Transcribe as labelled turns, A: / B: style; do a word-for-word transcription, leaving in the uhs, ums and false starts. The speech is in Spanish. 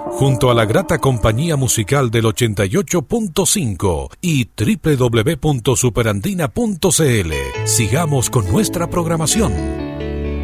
A: junto a la grata compañía musical del ochenta y ocho punto cinco y doble u doble u doble u punto superandina punto c l. Sigamos con nuestra programación.